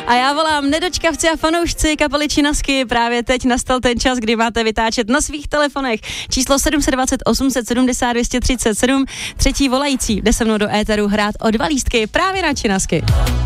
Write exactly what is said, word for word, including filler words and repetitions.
A já volám nedočkavci a fanoušci kapely Činasky. Právě teď nastal ten čas, kdy máte vytáčet na svých telefonech číslo sedm dva osm osm sedm nula dvě tři sedm. Třetí volající jde se mnou do éteru hrát o dva lístky právě na Činasky.